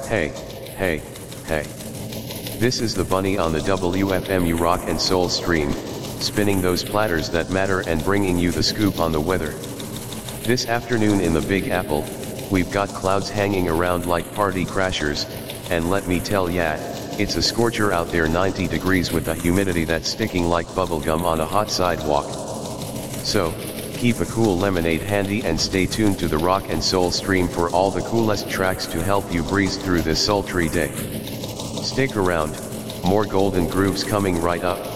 Hey, hey, hey. This is the bunny on the WFMU Rock and Soul stream, spinning those platters that matter and bringing you the scoop on the weather. This afternoon in the Big Apple, we've got clouds hanging around like party crashers, and let me tell ya, it's a scorcher out there, 90 degrees with a humidity that's sticking like bubblegum on a hot sidewalk. So, keep a cool lemonade handy and stay tuned to the Rock and Soul stream for all the coolest tracks to help you breeze through this sultry day. Stick around, more golden grooves coming right up.